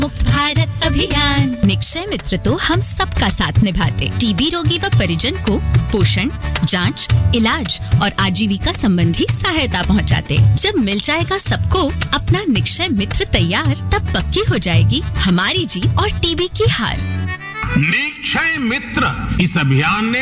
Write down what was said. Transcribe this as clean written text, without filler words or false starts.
मुक्त भारत अभियान। निक्षय मित्र तो हम सबका साथ निभाते। टीबी रोगी व परिजन को पोषण, जांच, इलाज और आजीविका संबंधी सहायता पहुंचाते। जब मिल जाएगा सबको अपना निक्षय मित्र तैयार, तब पक्की हो जाएगी हमारी जीत और टीबी की हार। निक्षय मित्र इस अभियान ने